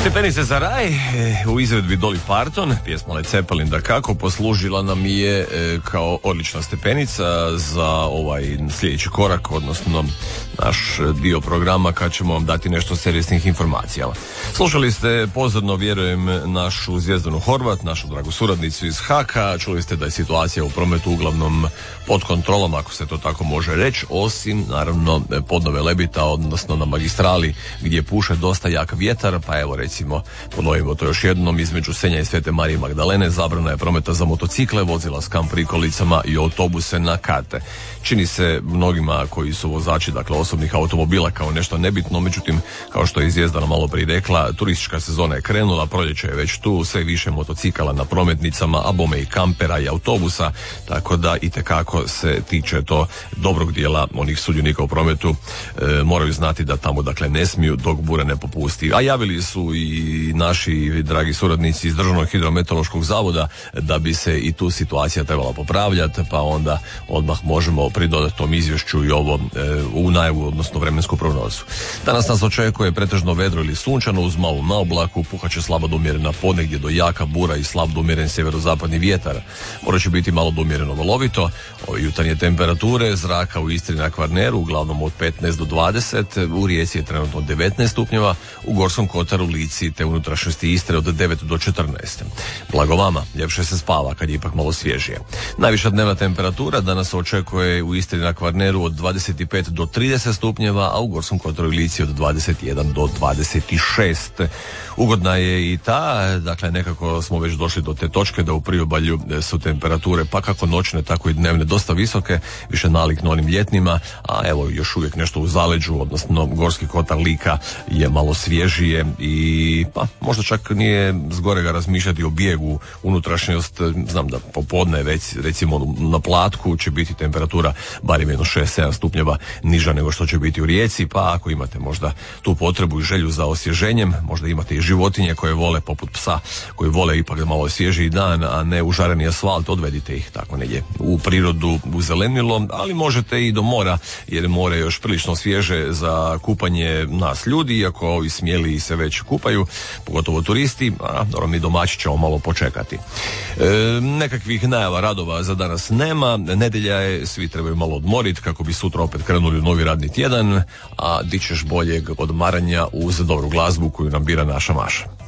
Stepenice za raj u izvedbi Dolly Parton, pjesma Led Zeppelin dakako, poslužila nam je kao odlična stepenica za ovaj sljedeći korak, odnosno naš dio programa kad ćemo vam dati nešto servisnih informacija. Slušali ste pozorno, vjerujem, našu Zvijezdanu Horvat, našu dragu suradnicu iz HAK-a. Čuli ste da je situacija u prometu uglavnom pod kontrolom, ako se to tako može reći, osim naravno pod Velebita, odnosno na magistrali gdje puše dosta jak vjetar, pa evo recimo ponovimo to još jednom, između Senja i Svete Marije Magdalene zabrana je prometa za motocikle, vozila s kamp prikolicama i autobuse na karte. Čini se mnogima koji su vozači, dakle osobnih automobila, kao nešto nebitno, međutim kao što je Zvijezdana malo prije rekla, turistička sezona je krenula, proljeće je već tu, sve više motocikala na prometnicama, a bome i kampera i autobusa, tako da itekako se tiče to dobrog dijela onih sudionika u prometu, moraju znati da tamo dakle ne smiju dok bura ne popusti. A javili su i naši dragi suradnici iz Državnog hidrometeorološkog zavoda da bi se i tu situacija trebala popravljati, pa onda odmah možemo pridodati tom izvješću i ovo u najavu, odnosno vremensku prognozu. Danas nas očekuje pretežno vedro ili sunčano uz malu naoblaku, puhaće slabo do umjerena ponegdje do jaka bura i slab do umjeren sjeverozapadni vjetar. Morat će biti malo do umjereno valovito. Ove jutarnje temperature zraka u Istri na Kvarneru uglavnom od 15 do 20, u Rijeci je trenutno 19 stupnjeva, u Gorskom kotaru, Lici te unutrašnjosti Istre od 9 do 14. Blago vama, ljepše se spava kad je ipak malo svježije. Najviša dnevna temperatura danas očekuje u Istri na Kvarneru od 25 do 30 stupnjeva, a u Gorskom kotaru i Lici od 21 do 26. Ugodna je i ta, dakle nekako smo već došli do te točke da u priobalju su temperature pa kako noćne tako i dnevne dosta visoke, više nalik na onim ljetnima, a evo još uvijek nešto u zaleđu, odnosno Gorski kotar, Lika je malo svježije i pa možda čak nije zgorega razmišljati o bijegu unutrašnjost. Znam da popodne već recimo na Platku će biti temperatura barem jedno 6-7 stupnjeva niža nego što će biti u Rijeci, pa ako imate možda tu potrebu i želju za osvježenjem, možda imate i životinje koje vole, poput psa, koji vole ipak malo svježiji dan, a ne užareni asfalt, odvedite ih tako negdje u prirodu, u zelenilo, ali možete i do mora, jer more je još prilično svježe za kupanje nas ljudi, iako ovi smjeli se već kupaju, pogotovo turisti, a dobro, mi domaći ćemo malo počekati. Nekakvih najava radova za danas nema, nedjelja je, svi trebaju malo odmoriti kako bi sutra opet krenuli u novi radni tjedan, a di ćeš boljeg odmaranja uz dobru glazbu koju nam bira naša Maša.